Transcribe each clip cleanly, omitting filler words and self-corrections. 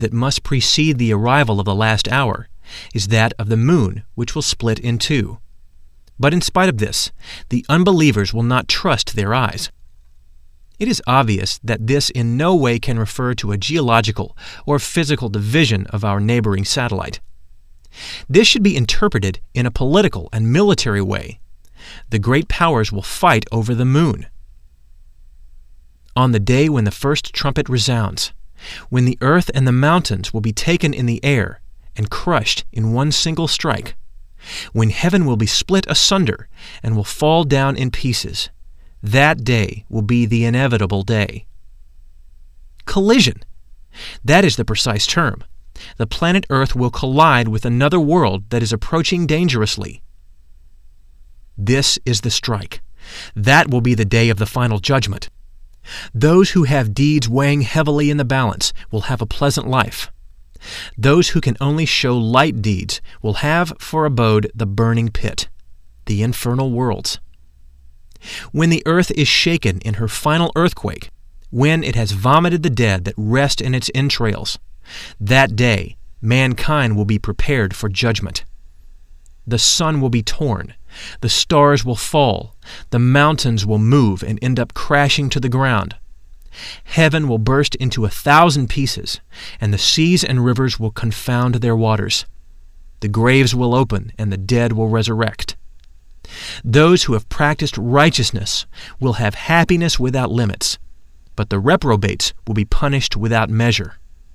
that must precede the arrival of the last hour is that of the moon, which will split in two. But in spite of this, the unbelievers will not trust their eyes. It is obvious that this in no way can refer to a geological or physical division of our neighboring satellite. This should be interpreted in a political and military way. The great powers will fight over the moon. On the day when the first trumpet resounds, when the earth and the mountains will be taken in the air and crushed in one single strike, when heaven will be split asunder and will fall down in pieces, that day will be the inevitable day. Collision. That is the precise term. The planet Earth will collide with another world that is approaching dangerously. This is the strike. That will be the day of the final judgment. Those who have deeds weighing heavily in the balance will have a pleasant life. Those who can only show light deeds will have for abode the burning pit, the infernal worlds. When the earth is shaken in her final earthquake, when it has vomited the dead that rest in its entrails, that day mankind will be prepared for judgment. The sun will be torn, the stars will fall, the mountains will move and end up crashing to the ground. Heaven will burst into 1,000 pieces, and the seas and rivers will confound their waters. The graves will open, and the dead will resurrect. Those who have practiced righteousness will have happiness without limits, but the reprobates will be punished without measure.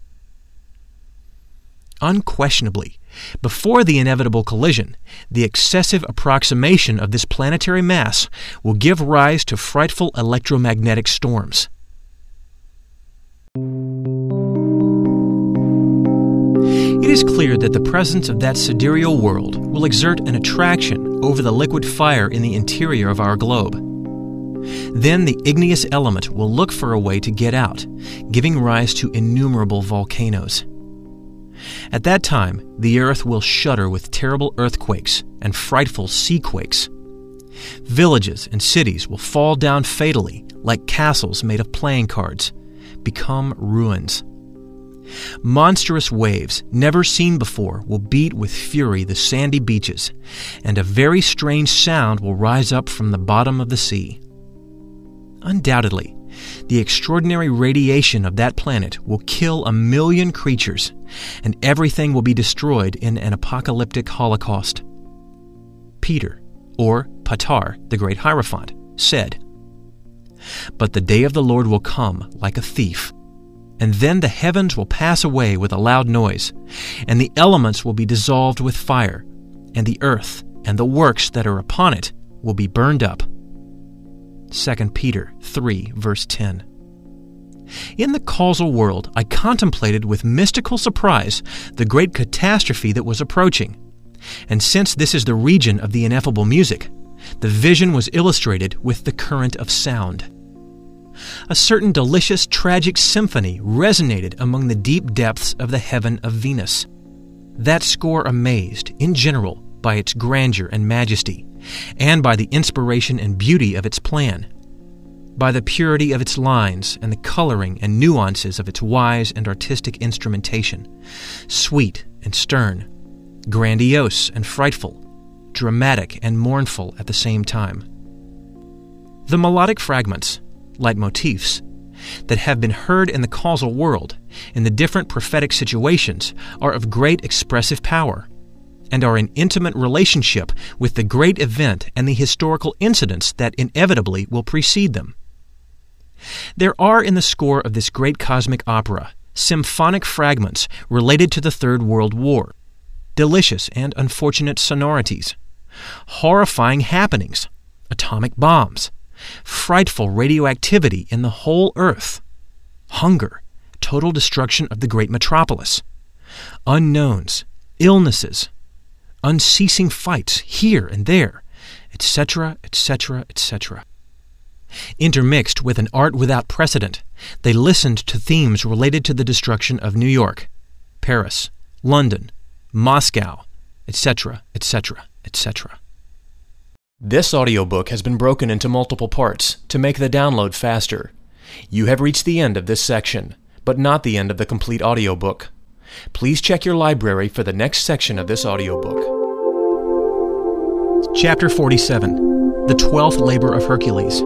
Unquestionably, before the inevitable collision, the excessive approximation of this planetary mass will give rise to frightful electromagnetic storms. It is clear that the presence of that sidereal world will exert an attraction over the liquid fire in the interior of our globe. Then the igneous element will look for a way to get out, giving rise to innumerable volcanoes. At that time, the earth will shudder with terrible earthquakes and frightful seaquakes. Villages and cities will fall down fatally like castles made of playing cards, become ruins. Monstrous waves, never seen before, will beat with fury the sandy beaches, and a very strange sound will rise up from the bottom of the sea. Undoubtedly, the extraordinary radiation of that planet will kill 1 million creatures, and everything will be destroyed in an apocalyptic holocaust. Peter, or Patar, the great Hierophant, said, "But the day of the Lord will come like a thief, and then the heavens will pass away with a loud noise, and the elements will be dissolved with fire, and the earth and the works that are upon it will be burned up." 2 Peter 3, verse 10. In the causal world, I contemplated with mystical surprise the great catastrophe that was approaching. And since this is the region of the ineffable music, the vision was illustrated with the current of sound. A certain delicious, tragic symphony resonated among the deep depths of the heaven of Venus. That score amazed, in general, by its grandeur and majesty, and by the inspiration and beauty of its plan, by the purity of its lines and the coloring and nuances of its wise and artistic instrumentation, sweet and stern, grandiose and frightful, dramatic and mournful at the same time. The melodic fragments, leitmotifs, that have been heard in the causal world, in the different prophetic situations, are of great expressive power, and are in intimate relationship with the great event and the historical incidents that inevitably will precede them. There are in the score of this great cosmic opera symphonic fragments related to the Third World War, delicious and unfortunate sonorities, horrifying happenings, atomic bombs, frightful radioactivity in the whole earth, hunger, total destruction of the great metropolis, unknowns, illnesses, unceasing fights here and there, etc., etc., etc. Intermixed with an art without precedent, they listened to themes related to the destruction of New York, Paris, London, Moscow, etc., etc., etc. This audiobook has been broken into multiple parts to make the download faster. You have reached the end of this section, but not the end of the complete audiobook. Please check your library for the next section of this audiobook. Chapter 47, The 12th Labor of Hercules.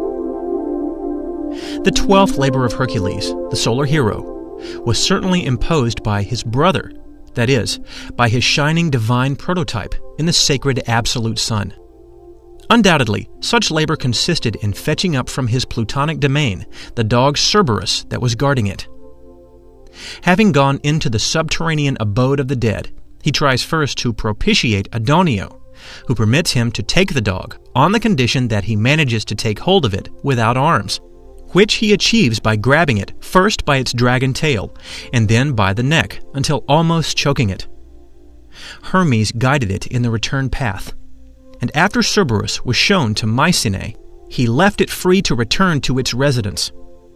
The 12th labor of Hercules, the solar hero, was certainly imposed by his brother, that is, by his shining divine prototype in the sacred absolute sun. Undoubtedly, such labor consisted in fetching up from his plutonic domain the dog Cerberus that was guarding it. Having gone into the subterranean abode of the dead, he tries first to propitiate Adonio, who permits him to take the dog on the condition that he manages to take hold of it without arms, which he achieves by grabbing it first by its dragon tail and then by the neck until almost choking it. Hermes guided it in the return path, and after Cerberus was shown to Mycenae, he left it free to return to its residence.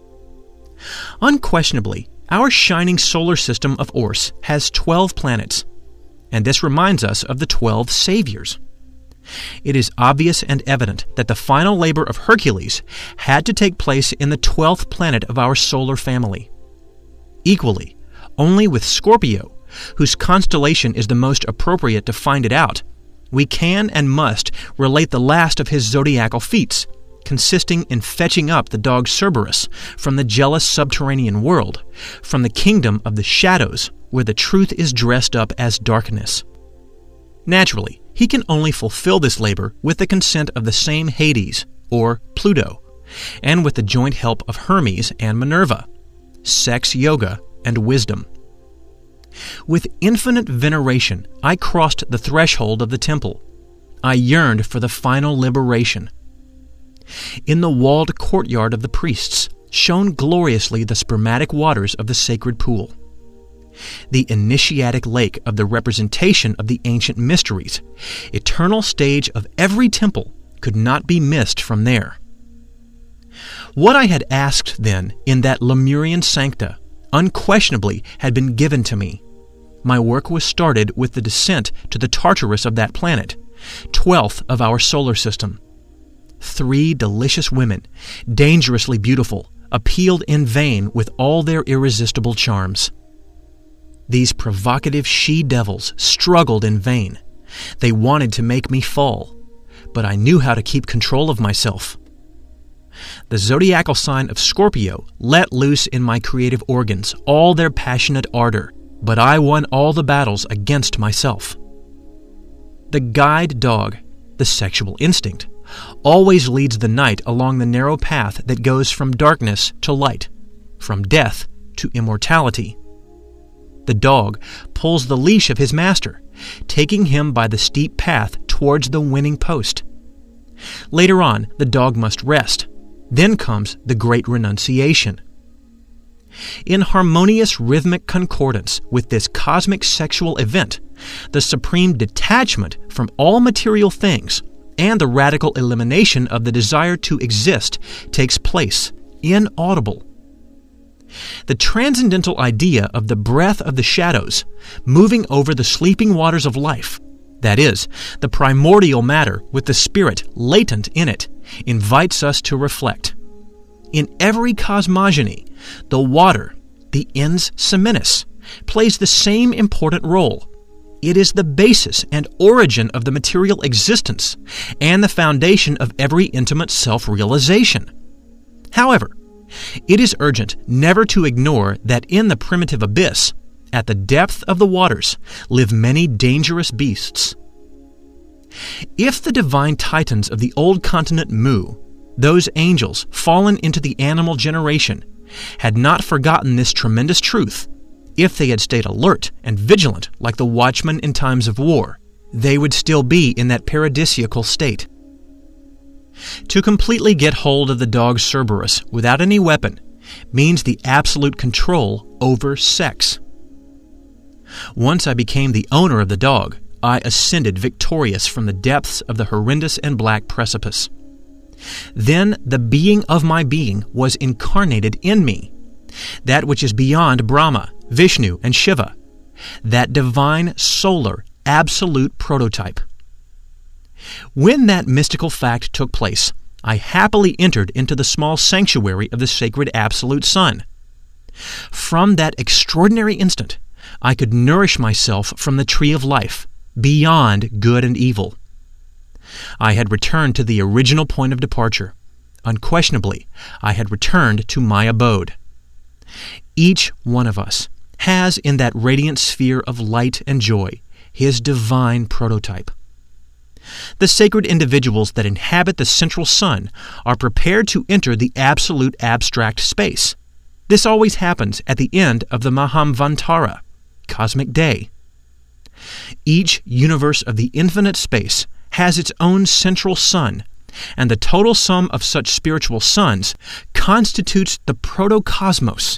Unquestionably, our shining solar system of Ors has 12 planets, and this reminds us of the 12 saviors. It is obvious and evident that the final labor of Hercules had to take place in the 12th planet of our solar family. Equally, only with Scorpio, whose constellation is the most appropriate to find it out, we can and must relate the last of his zodiacal feats, consisting in fetching up the dog Cerberus from the jealous subterranean world, from the kingdom of the shadows, where the truth is dressed up as darkness. Naturally, he can only fulfill this labor with the consent of the same Hades, or Pluto, and with the joint help of Hermes and Minerva, sex yoga, and wisdom. With infinite veneration, I crossed the threshold of the temple. I yearned for the final liberation. In the walled courtyard of the priests shone gloriously the spermatic waters of the sacred pool. The initiatic lake of the representation of the ancient mysteries, eternal stage of every temple, could not be missed from there. What I had asked then in that Lemurian sancta unquestionably had been given to me. My work was started with the descent to the Tartarus of that planet, 12th of our solar system. 3 delicious women, dangerously beautiful, appealed in vain with all their irresistible charms. These provocative she-devils struggled in vain. They wanted to make me fall, but I knew how to keep control of myself. The zodiacal sign of Scorpio let loose in my creative organs all their passionate ardor, but I won all the battles against myself. The guide dog, the sexual instinct, always leads the knight along the narrow path that goes from darkness to light, from death to immortality. The dog pulls the leash of his master, taking him by the steep path towards the winning post. Later on, the dog must rest. Then comes the great renunciation. In harmonious rhythmic concordance with this cosmic sexual event, the supreme detachment from all material things and the radical elimination of the desire to exist takes place, inaudible. The transcendental idea of the breath of the shadows moving over the sleeping waters of life, that is, the primordial matter with the spirit latent in it, invites us to reflect. In every cosmogony, the water, the ens seminis, plays the same important role. It is the basis and origin of the material existence and the foundation of every intimate self-realization. However, it is urgent never to ignore that in the primitive abyss, at the depth of the waters, live many dangerous beasts. If the divine titans of the old continent Mu, those angels fallen into the animal generation, had not forgotten this tremendous truth, if they had stayed alert and vigilant like the watchmen in times of war, they would still be in that paradisiacal state. To completely get hold of the dog Cerberus without any weapon means the absolute control over sex. Once I became the owner of the dog, I ascended victorious from the depths of the horrendous and black precipice. Then the being of my being was incarnated in me, that which is beyond Brahma, Vishnu, and Shiva, that divine, solar, absolute prototype. When that mystical fact took place, I happily entered into the small sanctuary of the sacred absolute sun. From that extraordinary instant, I could nourish myself from the tree of life, beyond good and evil. I had returned to the original point of departure. Unquestionably, I had returned to my abode. Each one of us has in that radiant sphere of light and joy his divine prototype. The sacred individuals that inhabit the central sun are prepared to enter the absolute abstract space. This always happens at the end of the Mahamvantara, cosmic day. Each universe of the infinite space has its own central sun, and the total sum of such spiritual suns constitutes the protocosmos.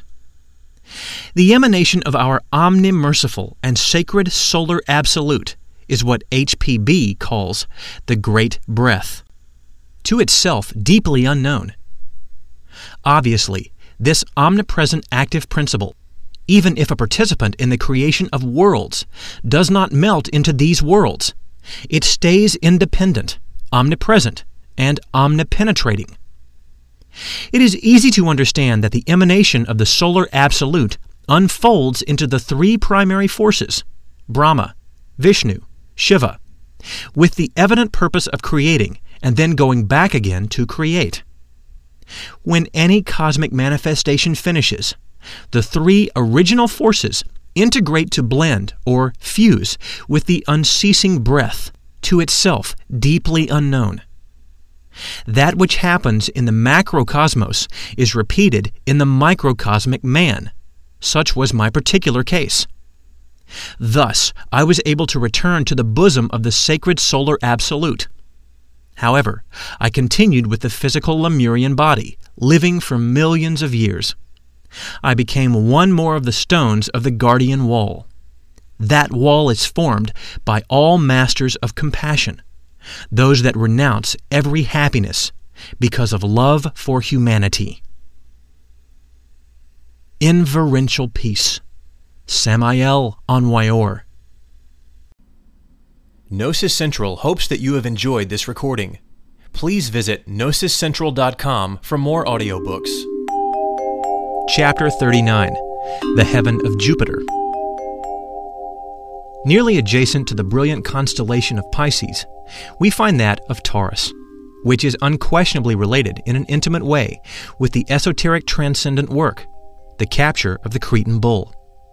The emanation of our omnimerciful and sacred solar absolute is what HPB calls the Great Breath, to itself deeply unknown. Obviously, this omnipresent active principle, even if a participant in the creation of worlds, does not melt into these worlds. It stays independent, omnipresent, and omnipenetrating. It is easy to understand that the emanation of the solar absolute unfolds into the three primary forces, Brahma, Vishnu, Shiva, with the evident purpose of creating and then going back again to create. When any cosmic manifestation finishes, the three original forces integrate to blend or fuse with the unceasing breath, to itself deeply unknown. That which happens in the macrocosmos is repeated in the microcosmic man. Such was my particular case. Thus, I was able to return to the bosom of the sacred solar absolute. However, I continued with the physical Lemurian body, living for millions of years. I became one more of the stones of the guardian wall. That wall is formed by all masters of compassion, those that renounce every happiness because of love for humanity. Inverential peace. Samael Aunwayor. Gnosis Central hopes that you have enjoyed this recording. Please visit GnosisCentral.com for more audiobooks. Chapter 39. The Heaven of Jupiter. Nearly adjacent to the brilliant constellation of Pisces, we find that of Taurus, which is unquestionably related in an intimate way with the esoteric transcendent work, the capture of the Cretan bull.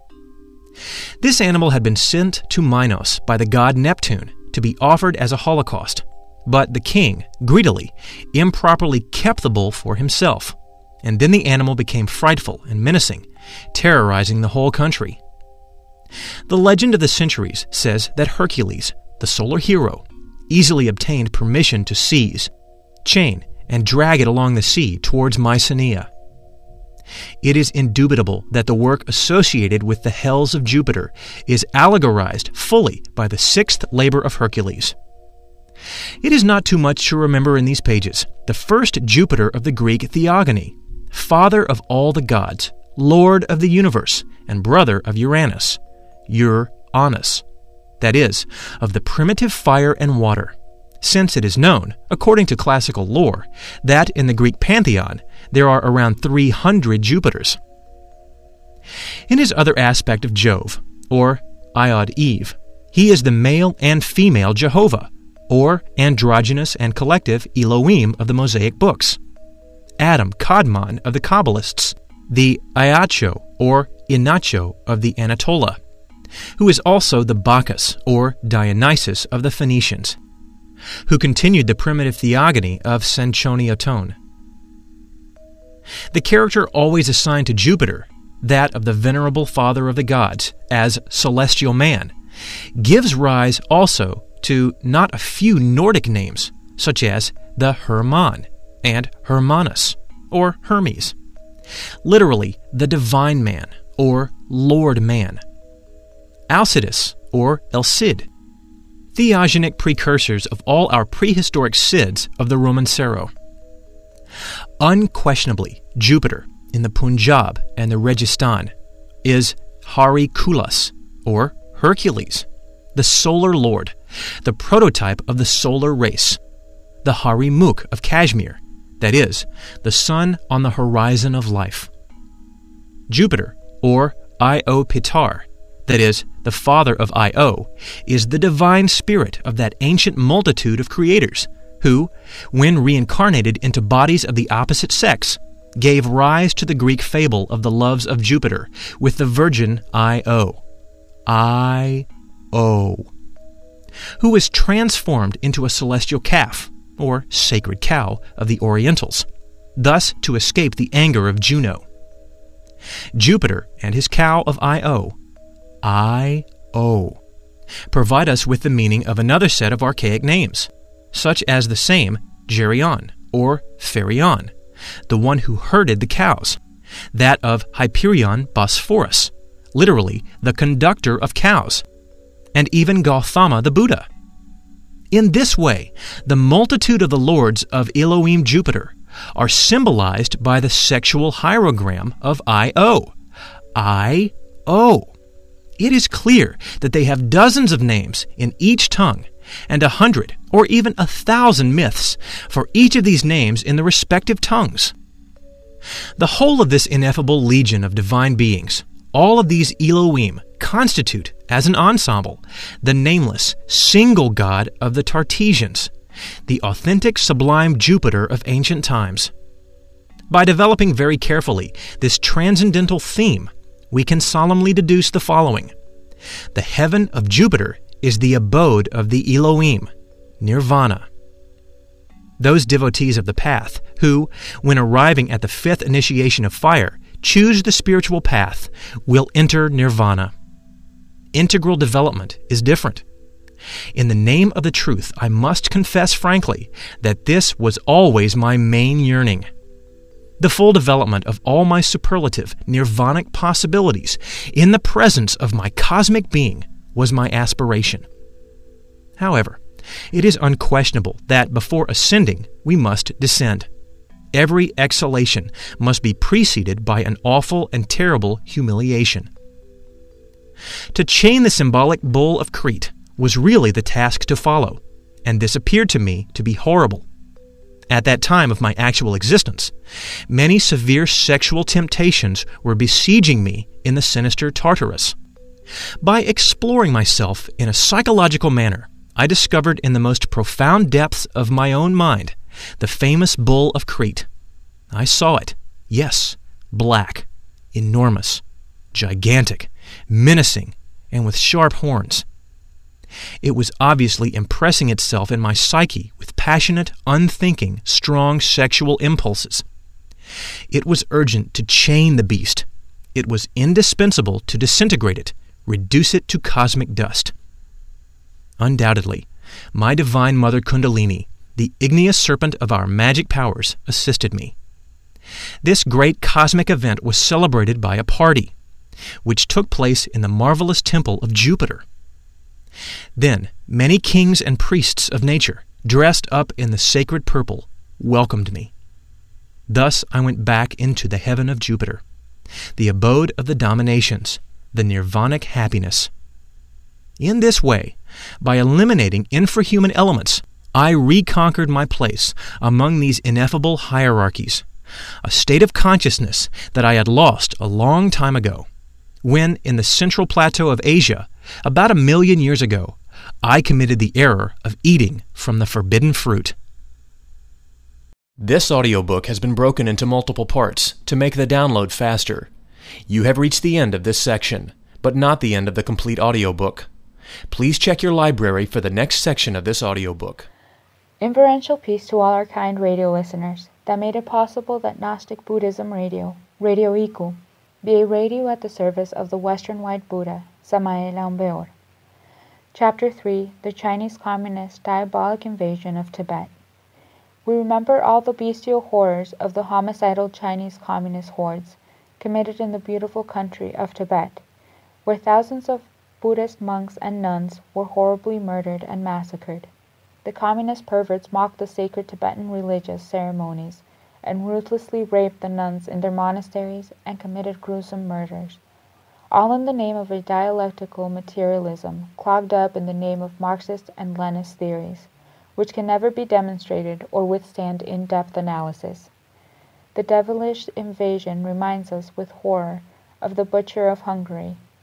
This animal had been sent to Minos by the god Neptune to be offered as a holocaust, but the king, greedily, improperly kept the bull for himself, and then the animal became frightful and menacing, terrorizing the whole country. The legend of the centuries says that Hercules, the solar hero, easily obtained permission to seize, chain, and drag it along the sea towards Mycenae. It is indubitable that the work associated with the hells of Jupiter is allegorized fully by the sixth labor of Hercules. It is not too much to remember in these pages the first Jupiter of the Greek theogony, father of all the gods, lord of the universe, and brother of Uranus, Ur-Anus, that is, of the primitive fire and water, since it is known, according to classical lore, that in the Greek pantheon there are around 300 Jupiters. In his other aspect of Jove, or Iod Eve, he is the male and female Jehovah, or androgynous and collective Elohim of the Mosaic books, Adam Kadmon of the Kabbalists, the Iacho or Inacho of the Anatola, who is also the Bacchus or Dionysus of the Phoenicians, who continued the primitive theogony of Sanchoniaton. The character always assigned to Jupiter, that of the venerable father of the gods, as celestial man, gives rise also to not a few Nordic names, such as the Hermann and Hermanus, or Hermes, literally the divine man, or Lord man. Alcides, or El Cid, theogonic precursors of all our prehistoric Cids of the Romancero. Unquestionably, Jupiter, in the Punjab and the Registan, is Hari Kulas, or Hercules, the solar lord, the prototype of the solar race, the Hari Mukh of Kashmir, that is, the sun on the horizon of life. Jupiter, or Io Pitar, that is, the father of Io, is the divine spirit of that ancient multitude of creators who, when reincarnated into bodies of the opposite sex, gave rise to the Greek fable of the loves of Jupiter with the virgin Io. Io. Who was transformed into a celestial calf, or sacred cow, of the Orientals, thus to escape the anger of Juno. Jupiter and his cow of Io, provide us with the meaning of another set of archaic names, such as the same Geryon or Pharion, the one who herded the cows, that of Hyperion Bosphorus, literally the conductor of cows, and even Gautama the Buddha. In this way, the multitude of the lords of Elohim Jupiter are symbolized by the sexual hierogram of Io. Io. It is clear that they have dozens of names in each tongue and 100 or even 1,000 myths for each of these names in the respective tongues. The whole of this ineffable legion of divine beings, all of these Elohim, constitute, as an ensemble, the nameless, single God of the Tartessians, the authentic sublime Jupiter of ancient times. By developing very carefully this transcendental theme, we can solemnly deduce the following. The heaven of Jupiter is the abode of the Elohim, Nirvana. Those devotees of the path who, when arriving at the fifth initiation of fire, choose the spiritual path, will enter Nirvana. Integral development is different. In the name of the truth, I must confess frankly that this was always my main yearning. The full development of all my superlative, nirvanic possibilities in the presence of my cosmic being was my aspiration. However, it is unquestionable that before ascending, we must descend. Every exhalation must be preceded by an awful and terrible humiliation. To chain the symbolic bull of Crete was really the task to follow, and this appeared to me to be horrible. At that time of my actual existence, many severe sexual temptations were besieging me in the sinister Tartarus. By exploring myself in a psychological manner, I discovered in the most profound depths of my own mind the famous bull of Crete. I saw it, yes, black, enormous, gigantic, menacing, and with sharp horns. It was obviously impressing itself in my psyche with passionate, unthinking, strong sexual impulses. It was urgent to chain the beast. It was indispensable to disintegrate it, reduce it to cosmic dust. Undoubtedly, my divine mother Kundalini, the igneous serpent of our magic powers, assisted me. This great cosmic event was celebrated by a party, which took place in the marvelous temple of Jupiter. Then many kings and priests of nature, dressed up in the sacred purple, welcomed me. Thus I went back into the heaven of Jupiter, the abode of the dominations, the nirvanic happiness. In this way, by eliminating infrahuman elements, I reconquered my place among these ineffable hierarchies, a state of consciousness that I had lost a long time ago, when in the central plateau of Asia, about 1 million years ago, I committed the error of eating from the forbidden fruit. This audiobook has been broken into multiple parts to make the download faster. You have reached the end of this section, but not the end of the complete audiobook. Please check your library for the next section of this audiobook. Inferential peace to all our kind radio listeners that made it possible that Gnostic Buddhism Radio, Radio Iku, be a radio at the service of the Western White Buddha, Samael Aun Weor. Chapter 3, The Chinese Communist Diabolic Invasion of Tibet. We remember all the bestial horrors of the homicidal Chinese communist hordes committed in the beautiful country of Tibet, where thousands of Buddhist monks and nuns were horribly murdered and massacred. The communist perverts mocked the sacred Tibetan religious ceremonies and ruthlessly raped the nuns in their monasteries and committed gruesome murders, all in the name of a dialectical materialism clogged up in the name of Marxist and Leninist theories, which can never be demonstrated or withstand in-depth analysis. The devilish invasion reminds us with horror of the butcher of Hungary,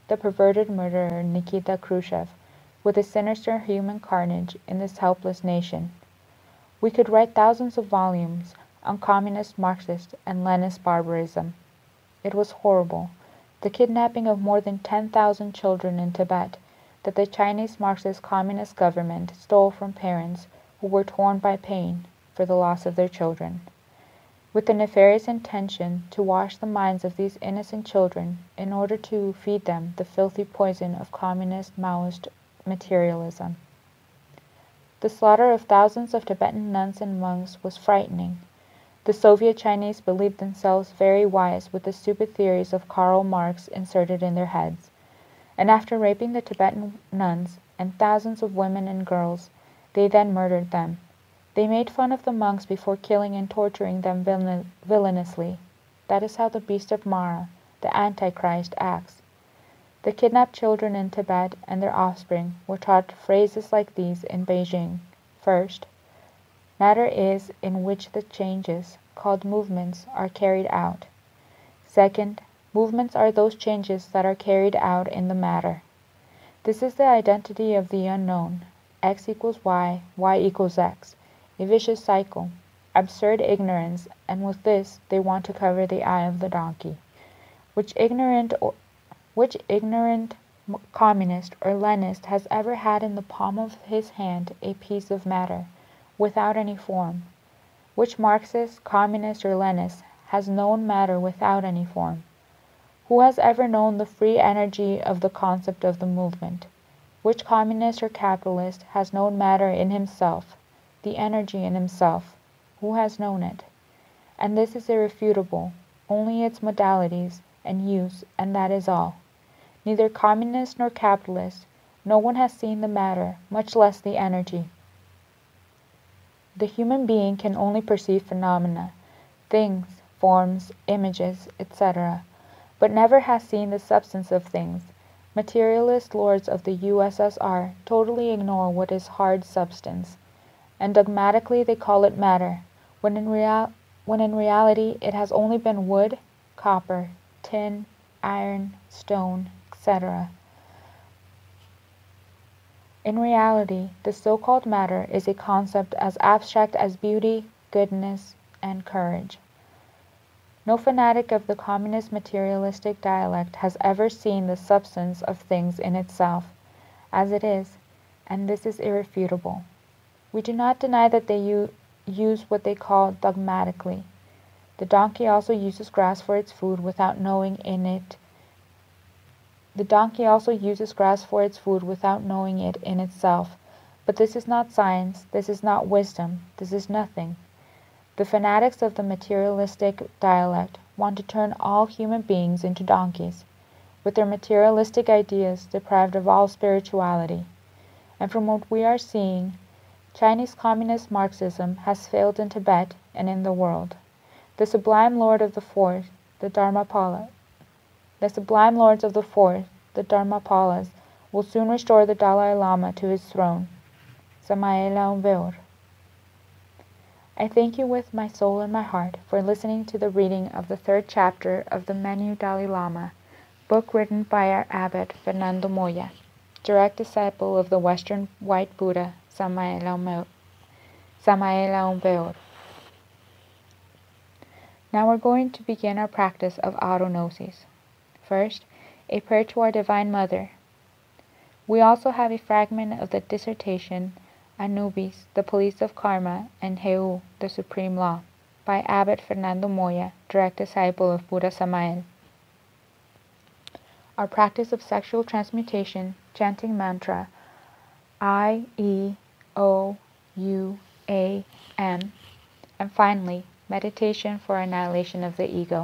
the perverted murderer Nikita Khrushchev, with his sinister human carnage in this helpless nation. We could write thousands of volumes on communist Marxist and Leninist barbarism. It was horrible, the kidnapping of more than 10,000 children in Tibet that the Chinese Marxist Communist government stole from parents who were torn by pain for the loss of their children, with the nefarious intention to wash the minds of these innocent children in order to feed them the filthy poison of communist Maoist materialism. The slaughter of thousands of Tibetan nuns and monks was frightening. The Soviet Chinese believed themselves very wise with the stupid theories of Karl Marx inserted in their heads, and after raping the Tibetan nuns and thousands of women and girls, they then murdered them. They made fun of the monks before killing and torturing them villainously. That is how the beast of Mara, the Antichrist, acts. The kidnapped children in Tibet and their offspring were taught phrases like these in Beijing. First, matter is in which the changes, called movements, are carried out. Second, movements are those changes that are carried out in the matter. This is the identity of the unknown. X equals Y, Y equals X. A vicious cycle, absurd ignorance, and with this they want to cover the eye of the donkey. Which ignorant communist or Leninist has ever had in the palm of his hand a piece of matter, without any form? Which Marxist, communist, or Leninist has known matter without any form? Who has ever known the free energy of the concept of the movement? Which communist or capitalist has known matter in himself, the energy in himself? Who has known it? And this is irrefutable, only its modalities and use, and that is all. Neither communist nor capitalist, no one has seen the matter, much less the energy. The human being can only perceive phenomena, things, forms, images, etc., but never has seen the substance of things. Materialist lords of the USSR totally ignore what is hard substance, and dogmatically they call it matter, when in reality it has only been wood, copper, tin, iron, stone, etc. In reality, the so-called matter is a concept as abstract as beauty, goodness, and courage. No fanatic of the communist materialistic dialect has ever seen the substance of things in itself, as it is, and this is irrefutable. We do not deny that they use what they call dogmatically. The donkey also uses grass for its food without knowing it in itself. But this is not science, this is not wisdom, this is nothing. The fanatics of the materialistic dialect want to turn all human beings into donkeys, with their materialistic ideas deprived of all spirituality. And from what we are seeing, Chinese Communist Marxism has failed in Tibet and in the world. The sublime lords of the fourth, the Dharmapalas, will soon restore the Dalai Lama to his throne. Samael Aung Weor. I thank you with my soul and my heart for listening to the reading of the third chapter of the Menu Dalai Lama, book written by our abbot Fernando Moya, direct disciple of the Western White Buddha Samael Aung Weor. Now we're going to begin our practice of autognosis. First, a prayer to our Divine Mother. We also have a fragment of the dissertation Anubis, the Police of Karma, and Heu, the Supreme Law, by Abbot Fernando Moya, direct disciple of Buddha Samael. Our practice of sexual transmutation, chanting mantra I, E, O, U, A, M, and finally, meditation for annihilation of the ego.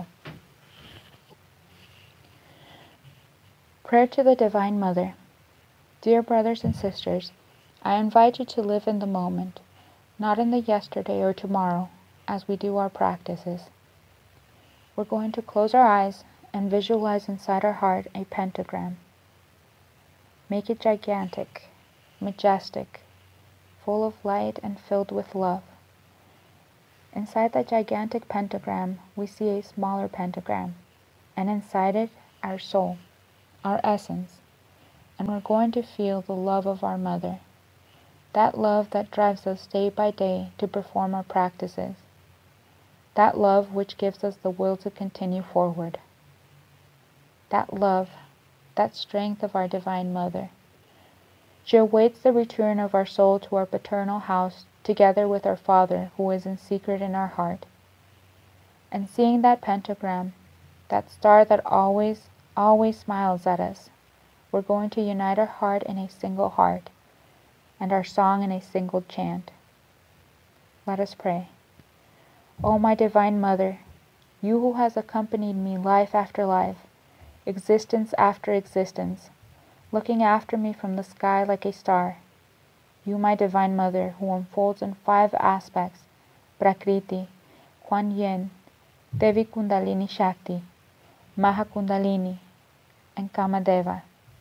Prayer to the Divine Mother. Dear brothers and sisters, I invite you to live in the moment, not in the yesterday or tomorrow, as we do our practices. We're going to close our eyes and visualize inside our heart a pentagram. Make it gigantic, majestic, full of light and filled with love. Inside that gigantic pentagram, we see a smaller pentagram, and inside it, our soul, our essence, and we're going to feel the love of our mother, that love that drives us day by day to perform our practices, that love which gives us the will to continue forward, that love, that strength of our Divine Mother. She awaits the return of our soul to our paternal house together with our Father who is in secret in our heart. And seeing that pentagram, that star that always smiles at us, we're going to unite our heart in a single heart and our song in a single chant. Let us pray. O my Divine Mother, you who has accompanied me life after life, existence after existence, looking after me from the sky like a star, you, my Divine Mother, who unfolds in 5 aspects, Prakriti, Kuan Yin, Devi Kundalini Shakti, Maha Kundalini, and Kamadeva.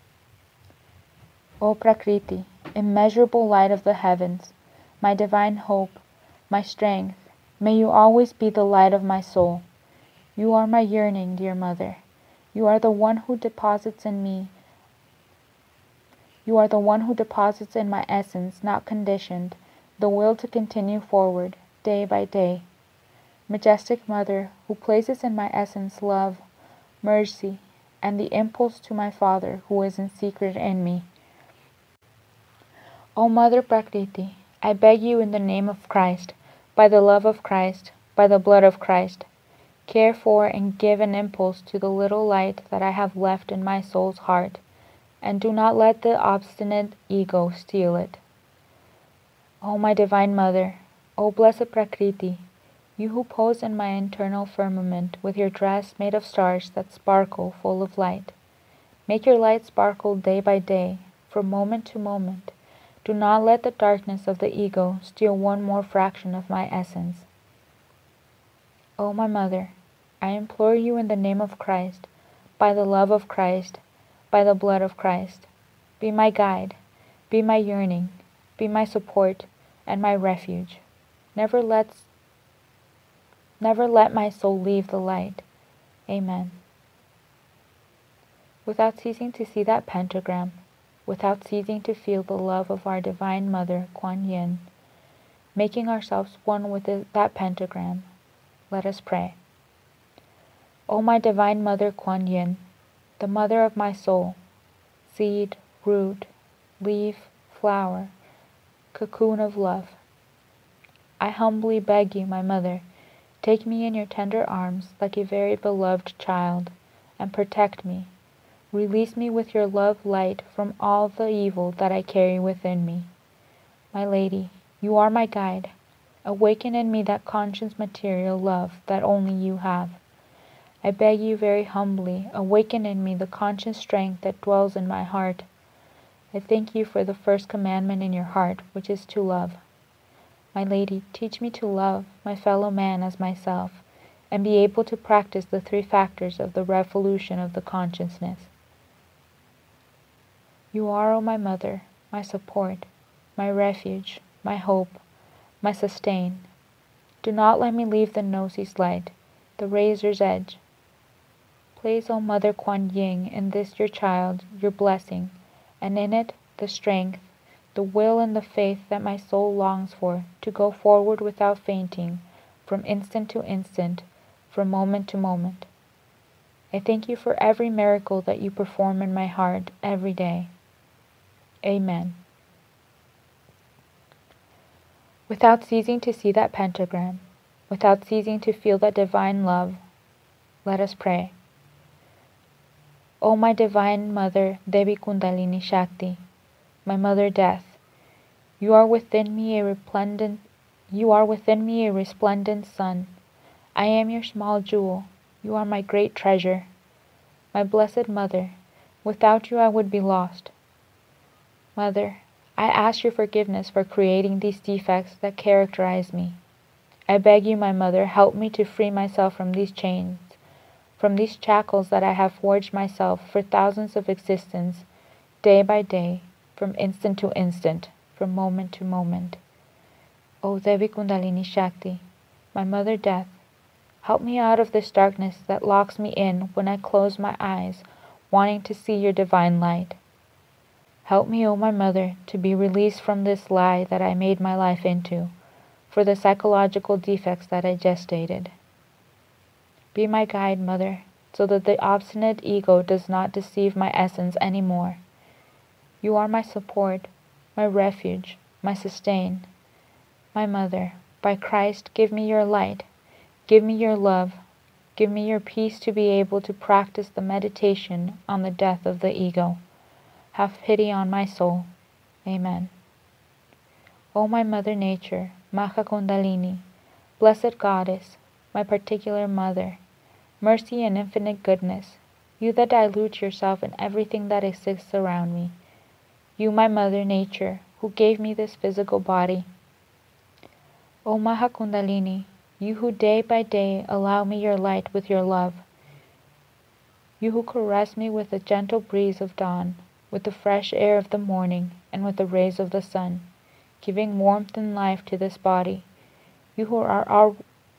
O Prakriti, immeasurable light of the heavens, my divine hope, my strength, may you always be the light of my soul. You are my yearning, dear Mother. You are the one who deposits in me. You are the one who deposits in my essence, not conditioned, the will to continue forward, day by day. Majestic Mother, who places in my essence love, mercy, and the impulse to my Father who is in secret in me. O Mother Prakriti, I beg you in the name of Christ, by the love of Christ, by the blood of Christ, care for and give an impulse to the little light that I have left in my soul's heart, and do not let the obstinate ego steal it. O my Divine Mother, O Blessed Prakriti, you who pose in my internal firmament with your dress made of stars that sparkle full of light, make your light sparkle day by day, from moment to moment. Do not let the darkness of the ego steal one more fraction of my essence. O my Mother, I implore you in the name of Christ, by the love of Christ, by the blood of Christ, be my guide, be my yearning, be my support, and my refuge. Never let my soul leave the light. Amen. Without ceasing to see that pentagram, without ceasing to feel the love of our Divine Mother, Kuan Yin, making ourselves one with that pentagram, let us pray. O my Divine Mother, Kuan Yin, the Mother of my soul, seed, root, leaf, flower, cocoon of love, I humbly beg you, my Mother, take me in your tender arms like a very beloved child, and protect me. Release me with your love light from all the evil that I carry within me. My Lady, you are my guide. Awaken in me that conscious material love that only you have. I beg you very humbly, awaken in me the conscious strength that dwells in my heart. I thank you for the first commandment in your heart, which is to love. My Lady, teach me to love my fellow man as myself, and be able to practice the 3 factors of the revolution of the consciousness. You are, O my Mother, my support, my refuge, my hope, my sustain. Do not let me leave the gnosis light, the razor's edge. Place, O Mother Kuan Yin, in this your child, your blessing, and in it the strength, the will and the faith that my soul longs for to go forward without fainting, from instant to instant, from moment to moment. I thank you for every miracle that you perform in my heart every day. Amen. Without ceasing to see that pentagram, without ceasing to feel that divine love, let us pray. O my Divine Mother, Devi Kundalini Shakti, my Mother Death, you are within me a resplendent sun. I am your small jewel. You are my great treasure. My Blessed Mother, without you I would be lost. Mother, I ask your forgiveness for creating these defects that characterize me. I beg you, my Mother, help me to free myself from these chains, from these shackles that I have forged myself for thousands of existence, day by day, from instant to instant, from moment to moment. O Devi Kundalini Shakti, my Mother Death, help me out of this darkness that locks me in when I close my eyes, wanting to see your divine light. Help me, O my mother, to be released from this lie that I made my life into, for the psychological defects that I gestated. Be my guide, mother, so that the obstinate ego does not deceive my essence any more. You are my support, my refuge, my sustain. My mother, by Christ, give me your light, give me your love, give me your peace to be able to practice the meditation on the death of the ego. Have pity on my soul. Amen. O my Mother Nature, Maha Kundalini, Blessed Goddess, my particular Mother, mercy and infinite goodness, you that dilute yourself in everything that exists around me, you my Mother Nature, who gave me this physical body. O Maha Kundalini, you who day by day allow me your light with your love, you who caress me with the gentle breeze of dawn, with the fresh air of the morning, and with the rays of the sun, giving warmth and life to this body, you who are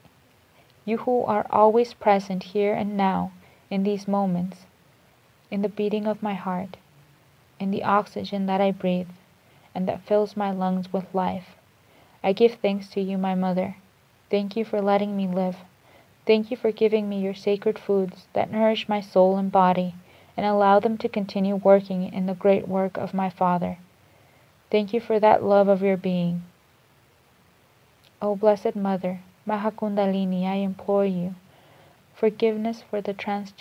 always present here and now, in these moments, in the beating of my heart, in the oxygen that I breathe, and that fills my lungs with life. I give thanks to you, my Mother. Thank you for letting me live. Thank you for giving me your sacred foods that nourish my soul and body, and allow them to continue working in the great work of my Father. Thank you for that love of your being. O Blessed Mother, Maha Kundalini, I implore you, forgiveness for the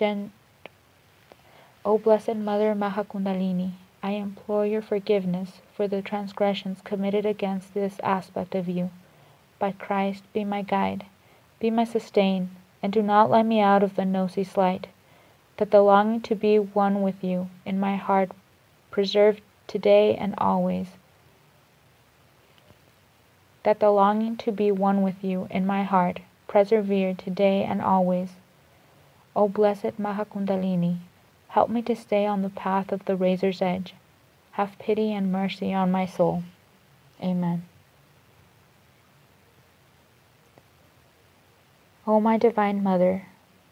O Blessed Mother Maha Kundalini, I implore your forgiveness for the transgressions committed against this aspect of you. By Christ, be my guide, be my sustain, and do not let me out of the gnosis light, that the longing to be one with you in my heart preserve today and always. That the longing to be one with you in my heart persevere today and always. O Blessed Maha Kundalini, help me to stay on the path of the razor's edge. Have pity and mercy on my soul. Amen. O my Divine Mother,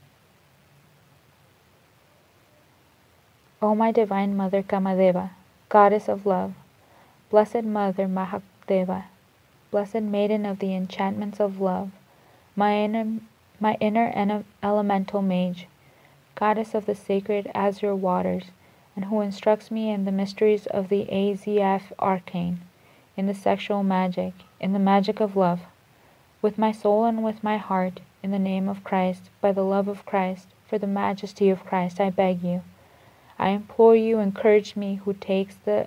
O my Divine Mother Kamadeva, Goddess of Love, Blessed Mother Mahadeva, Blessed Maiden of the enchantments of love, my inner elemental mage, Goddess of the sacred azure waters, and who instructs me in the mysteries of the AZF arcane, in the sexual magic, in the magic of love, with my soul and with my heart, in the name of Christ, by the love of Christ, for the majesty of Christ, I beg you. I implore you, encourage me who takes the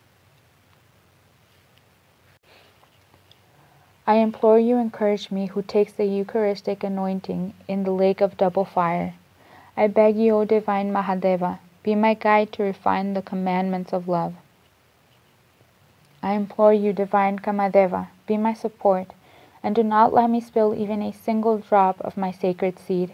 Eucharistic anointing in the lake of double fire. I beg you, O Divine Mahadeva, be my guide to refine the commandments of love. I implore you, Divine Kamadeva, be my support, and do not let me spill even a single drop of my sacred seed.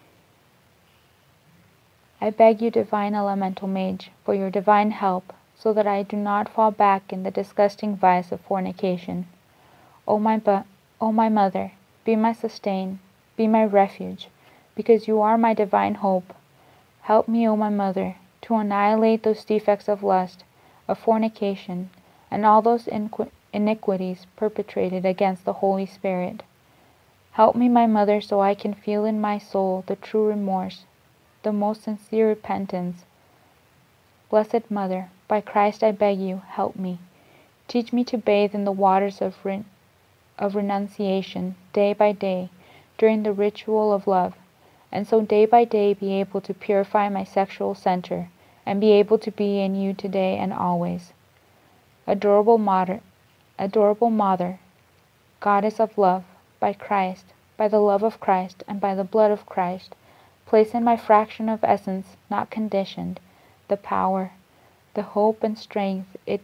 I beg you, Divine Elemental Mage, for your divine help, so that I do not fall back in the disgusting vice of fornication. O my Mother, be my sustain, be my refuge, because you are my divine hope. Help me, O my Mother, to annihilate those defects of lust, of fornication, and all those iniquities perpetrated against the Holy Spirit. Help me, my Mother, so I can feel in my soul the true remorse, the most sincere repentance. Blessed Mother, by Christ I beg you, help me. Teach me to bathe in the waters of renunciation day by day during the ritual of love, and so day by day be able to purify my sexual center and be able to be in you today and always. Adorable Mother, Goddess of love, by Christ, by the love of Christ, and by the blood of Christ, place in my fraction of essence, not conditioned, the power, the hope and strength it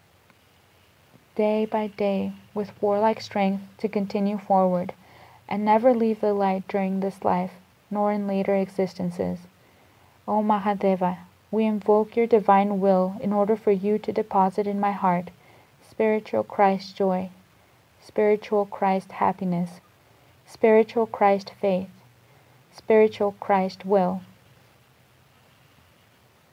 day by day with warlike strength to continue forward, and never leave the light during this life, nor in later existences. O Mahadeva, we invoke your divine will in order for you to deposit in my heart spiritual Christ joy, spiritual Christ happiness, spiritual Christ faith, spiritual Christ will.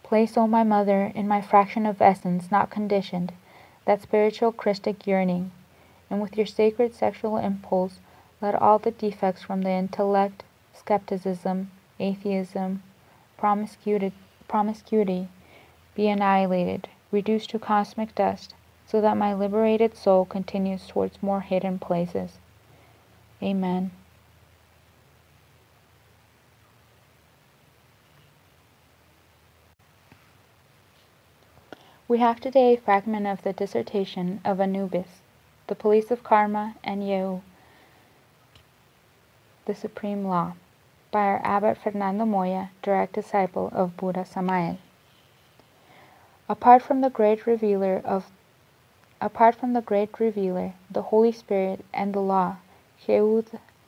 Place, O my mother, in my fraction of essence not conditioned, that spiritual Christic yearning, and with your sacred sexual impulse let all the defects from the intellect, skepticism, atheism, promiscuity be annihilated, reduced to cosmic dust, so that my liberated soul continues towards more hidden places. Amen. We have today a fragment of the dissertation of Anubis, the police of karma, and Yehu, the supreme law, by our abbot Fernando Moya, direct disciple of Buddha Samael. Apart from the great revealer, the Holy Spirit, and the law, Yehu,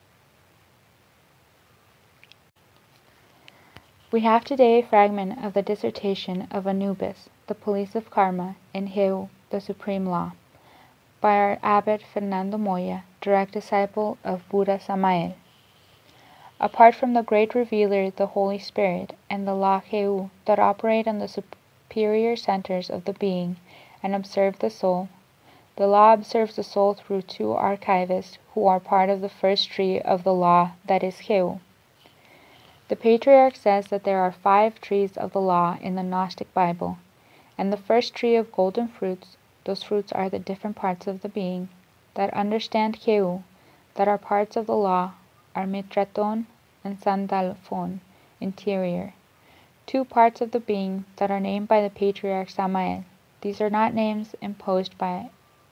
we have today a fragment of the dissertation of Anubis, the police of karma, and Yehu, the supreme law, by our abbot Fernando Moya, direct disciple of Buddha Samael. Apart from the great revealer, the Holy Spirit, and the law Yehu, that operate on the superior centers of the being and observe the soul, the law observes the soul through two archivists who are part of the first tree of the law, that is Yehu. The Patriarch says that there are 5 trees of the law in the Gnostic Bible, and the first tree of golden fruits, those fruits are the different parts of the being that understand Yehu, that are parts of the law, are Mitraton and Sandalphon, interior. 2 parts of the being that are named by the Patriarch Samael. These are not names imposed by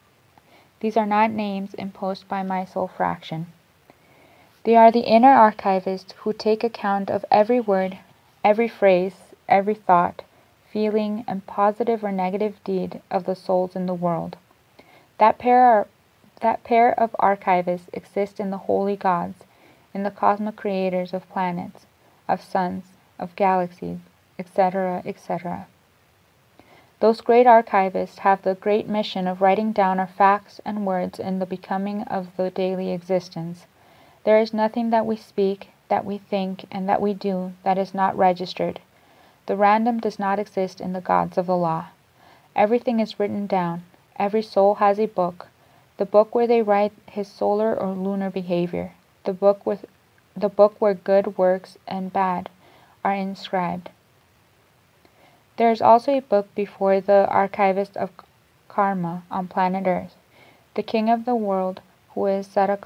my soul fraction. They are the inner archivists who take account of every word, every phrase, every thought, feeling, and positive or negative deed of the souls in the world. That pair of archivists exist in the holy gods, in the cosmic creators of planets, of suns, of galaxies, etc., etc. Those great archivists have the great mission of writing down our facts and words in the becoming of the daily existence. There is nothing that we speak, that we think, and that we do that is not registered. The random does not exist in the gods of the law. Everything is written down. Every soul has a book, the book where they write his solar or lunar behavior, the book where good works and bad are inscribed. There is also a book before the archivist of karma on planet Earth, the king of the world who is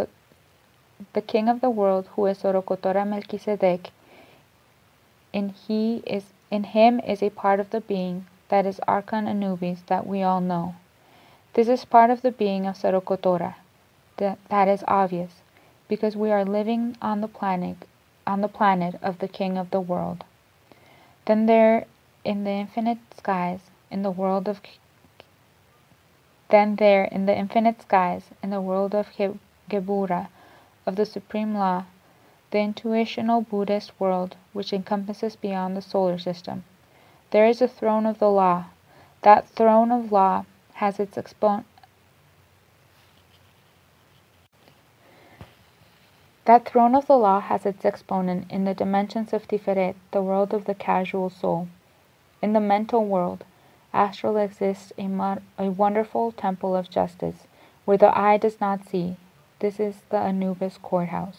Sorokotora Melchizedek. In him is a part of the being that is Archon Anubis that we all know. This is part of the being of Sorokotora. That is obvious, because we are living on the planet of the king of the world. Then there in the infinite skies, in the world of Gebura, of the supreme law, the intuitional Buddhist world which encompasses beyond the solar system, there is a throne of the law. That throne of law has its exponent in the dimensions of Tiferet, the world of the casual soul. In the mental world, astral exists a wonderful temple of justice, where the eye does not see. This is the Anubis courthouse.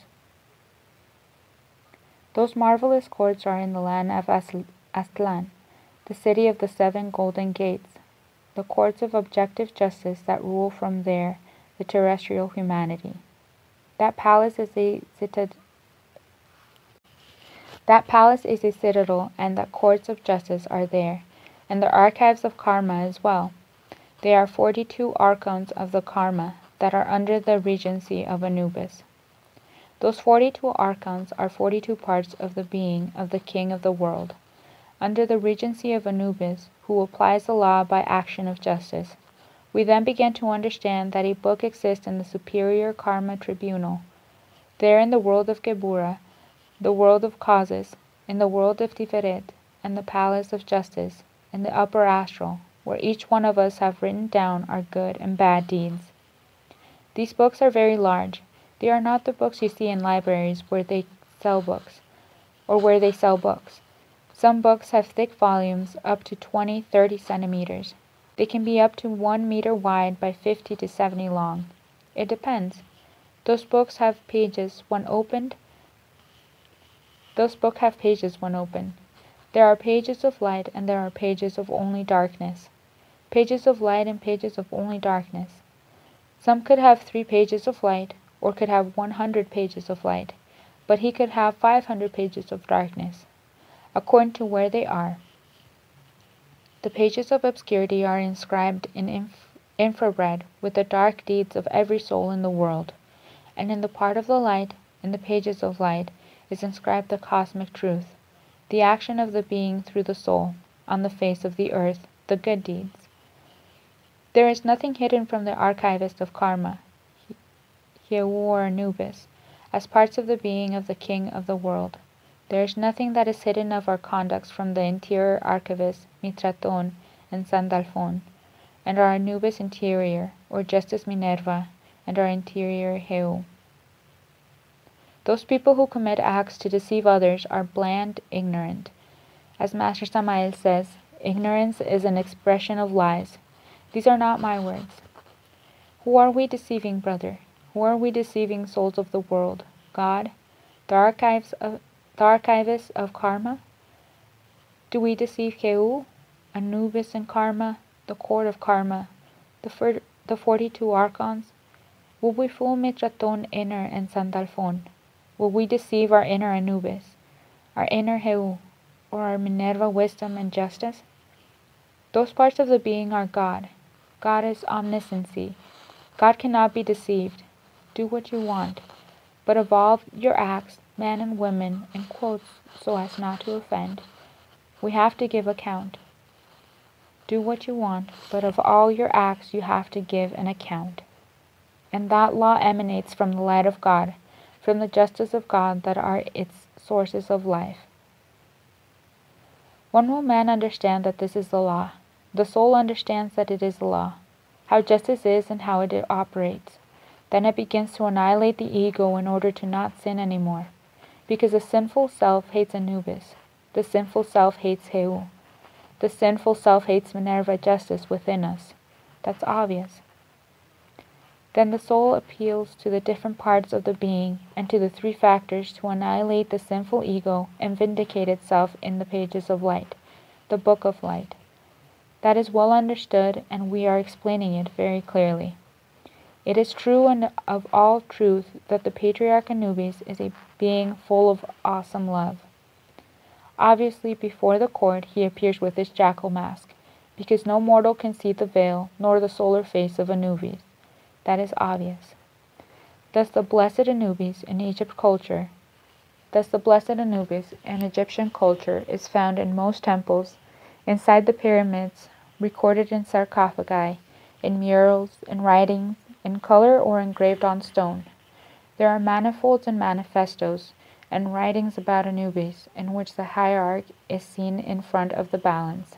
Those marvelous courts are in the land of Aztlan, the city of the 7 golden gates, the courts of objective justice that rule from there the terrestrial humanity. That palace is a citadel, and the courts of justice are there, and the archives of karma as well. They are 42 archons of the karma that are under the regency of Anubis. Those 42 archons are 42 parts of the being of the king of the world, under the regency of Anubis, who applies the law by action of justice. We then begin to understand that a book exists in the superior karma tribunal, there in the world of Gebura, the world of causes, in the world of Tiferet, and the palace of justice, in the upper astral, where each one of us have written down our good and bad deeds. These books are very large. They are not the books you see in libraries where they sell books. Some books have thick volumes up to 20-30 centimeters. They can be up to 1 meter wide by 50 to 70 long. It depends. Those books have pages when opened. There are pages of light and there are pages of only darkness. Pages of light and pages of only darkness. Some could have 3 pages of light, or could have 100 pages of light, but he could have 500 pages of darkness, according to where they are. The pages of obscurity are inscribed in infrared with the dark deeds of every soul in the world, and in the part of the light, in the pages of light, is inscribed the cosmic truth, the action of the being through the soul, on the face of the earth, the good deeds. There is nothing hidden from the archivist of karma, Heu or Anubis, as parts of the being of the king of the world. There is nothing that is hidden of our conducts from the interior archivists Mitraton and Sandalphon, and our Anubis interior, or Justice Minerva, and our interior Heu. Those people who commit acts to deceive others are bland, ignorant. As Master Samael says, ignorance is an expression of lies. These are not my words. Who are we deceiving, brother? Who are we deceiving, souls of the world? God? The archivist of karma? Do we deceive Heu, Anubis and karma, the court of karma, the 42 archons? Will we fool Mitraton inner and Sandalphon? Will we deceive our inner Anubis, our inner Heu, or our Minerva wisdom and justice? Those parts of the being are God. God is omnisciency. God cannot be deceived. Do what you want, but of all your acts, men and women, in quotes so as not to offend, we have to give account. Do what you want, but of all your acts you have to give an account. And that law emanates from the light of God, from the justice of God that are its sources of life. When will man understand that this is the law? The soul understands that it is the law, how justice is and how it operates. Then it begins to annihilate the ego in order to not sin anymore, because the sinful self hates Anubis, the sinful self hates Heu, the sinful self hates Minerva justice within us. That's obvious. Then the soul appeals to the different parts of the being and to the 3 factors to annihilate the sinful ego and vindicate itself in the pages of light, the book of light. That is well understood, and we are explaining it very clearly. It is true and of all truth that the Patriarch Anubis is a being full of awesome love. Obviously, before the court, he appears with his jackal mask, because no mortal can see the veil nor the solar face of Anubis. That is obvious. Thus the blessed Anubis in Egyptian culture is found in most temples, inside the pyramids, recorded in sarcophagi, in murals, in writings, in color or engraved on stone. There are manifolds and manifestos, and writings about Anubis, in which the hierarch is seen in front of the balance.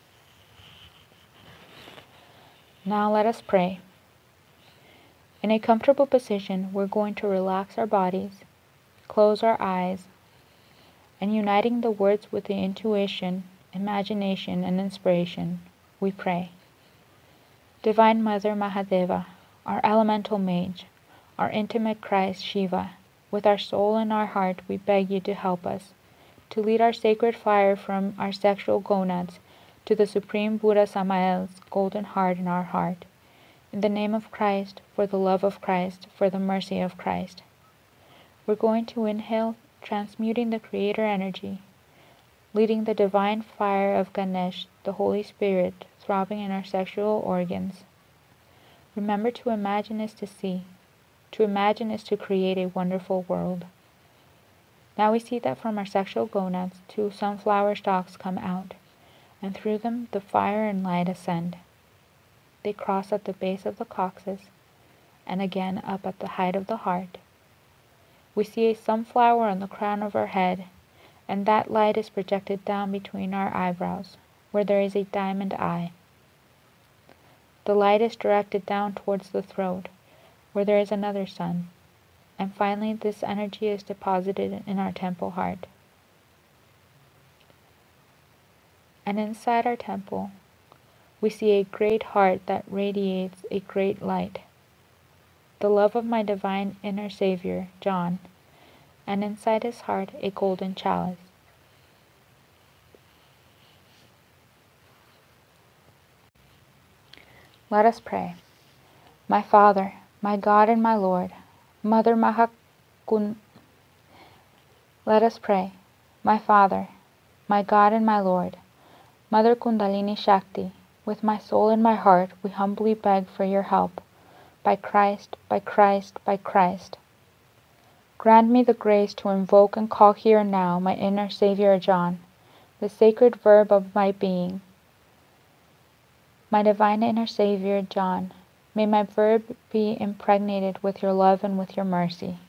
Now let us pray. In a comfortable position, we're going to relax our bodies, close our eyes, and uniting the words with the intuition, imagination, and inspiration, we pray. Divine Mother Mahadeva, our elemental mage, our intimate Christ Shiva, with our soul and our heart we beg you to help us, to lead our sacred fire from our sexual gonads to the Supreme Buddha Samael's golden heart in our heart. In the name of Christ, for the love of Christ, for the mercy of Christ. We're going to inhale, transmuting the Creator energy, leading the divine fire of Ganesh, the Holy Spirit, throbbing in our sexual organs. Remember, to imagine is to see. To imagine is to create a wonderful world. Now we see that from our sexual gonads 2 sunflower stalks come out, and through them the fire and light ascend. They cross at the base of the coccyx, and again up at the height of the heart. We see a sunflower on the crown of our head, and that light is projected down between our eyebrows, where there is a diamond eye. The light is directed down towards the throat, where there is another sun, and finally this energy is deposited in our temple heart. and inside our temple we see a great heart that radiates a great light, the love of my divine inner Savior, John, and inside his heart a golden chalice. Let us pray. My Father, my God and my Lord, Mother Mahakun. Let us pray. My Father, my God and my Lord, Mother Kundalini Shakti, with my soul and my heart we humbly beg for your help. By Christ, by Christ, by Christ. Grant me the grace to invoke and call here and now my inner Savior John, the sacred verb of my being. My divine inner Savior John, may my verb be impregnated with your love and with your mercy.